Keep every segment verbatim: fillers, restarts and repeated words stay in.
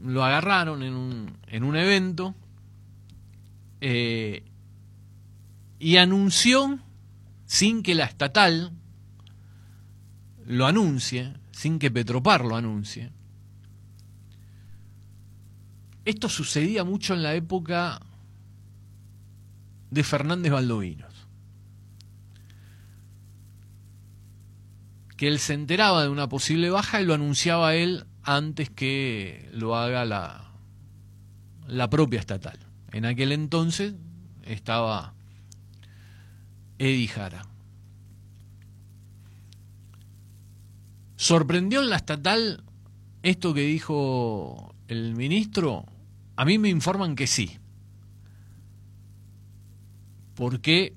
lo agarraron en un, en un evento eh, y anunció, sin que la estatal lo anuncie, sin que Petropar lo anuncie. Esto sucedía mucho en la época de Fernández Baldovinos, que él se enteraba de una posible baja y lo anunciaba él antes que lo haga la, la propia estatal. En aquel entonces estaba Edi Jara. ¿Sorprendió en la estatal esto que dijo el ministro? A mí me informan que sí. Porque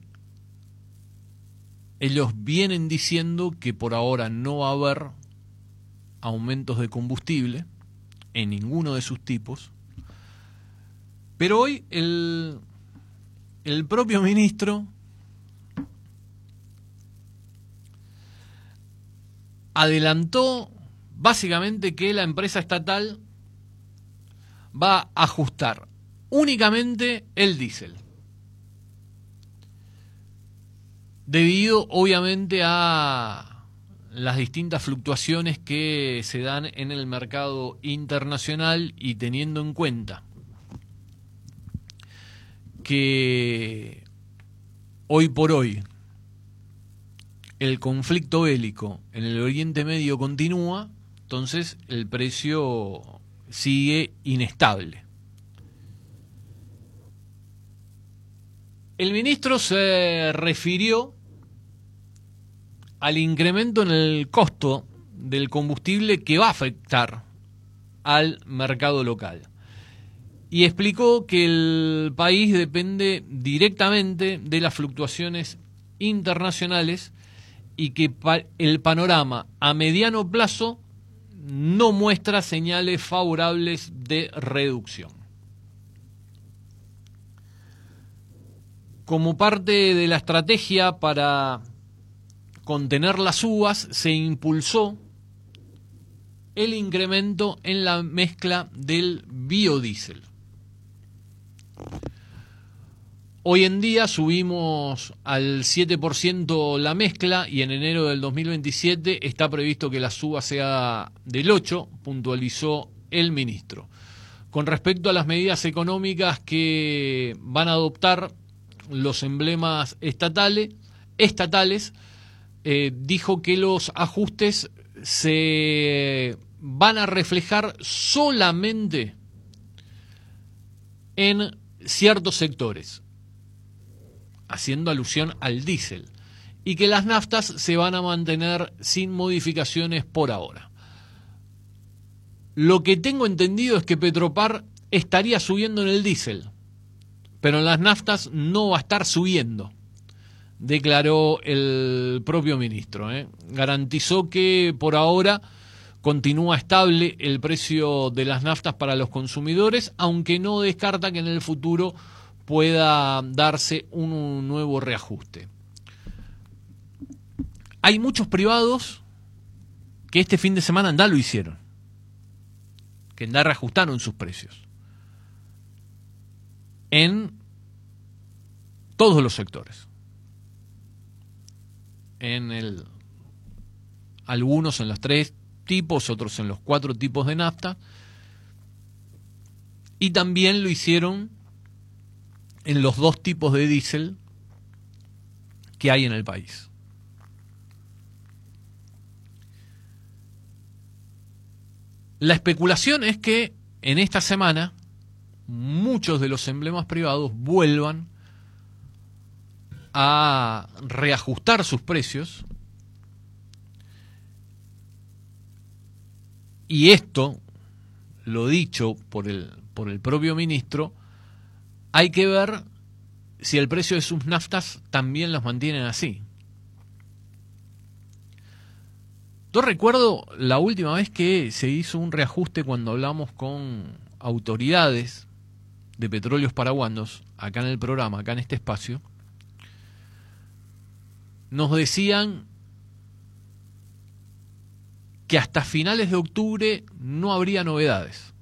ellos vienen diciendo que por ahora no va a haber aumentos de combustible en ninguno de sus tipos. Pero hoy el, el propio ministro adelantó básicamente que la empresa estatal va a ajustar únicamente el diésel, debido obviamente a las distintas fluctuaciones que se dan en el mercado internacional y teniendo en cuenta que hoy por hoy el conflicto bélico en el Oriente Medio continúa, entonces el precio sigue inestable. El ministro se refirió al incremento en el costo del combustible que va a afectar al mercado local. Y explicó que el país depende directamente de las fluctuaciones internacionales y que el panorama a mediano plazo no muestra señales favorables de reducción. Como parte de la estrategia para contener las subas, se impulsó el incremento en la mezcla del biodiesel. Hoy en día subimos al siete por ciento la mezcla y en enero del dos mil veintisiete está previsto que la suba sea del ocho por ciento, puntualizó el ministro. Con respecto a las medidas económicas que van a adoptar los emblemas estatales, estatales eh, dijo que los ajustes se van a reflejar solamente en ciertos sectores, haciendo alusión al diésel, y que las naftas se van a mantener sin modificaciones por ahora. Lo que tengo entendido es que Petropar estaría subiendo en el diésel, pero en las naftas no va a estar subiendo, declaró el propio ministro. ¿eh? Garantizó que por ahora continúa estable el precio de las naftas para los consumidores, aunque no descarta que en el futuro pueda darse un nuevo reajuste. Hay muchos privados que este fin de semana andá lo hicieron, que andá reajustaron sus precios en todos los sectores. En el algunos en los tres tipos, otros en los cuatro tipos de nafta, y también lo hicieron en los dos tipos de diésel que hay en el país. La especulación es que en esta semana muchos de los emblemas privados vuelvan a reajustar sus precios, y esto, lo dicho por el, por el propio ministro, hay que ver si el precio de sus naftas también los mantienen así. Yo recuerdo la última vez que se hizo un reajuste cuando hablamos con autoridades de Petróleos Paraguanos, acá en el programa, acá en este espacio, nos decían que hasta finales de octubre no habría novedades.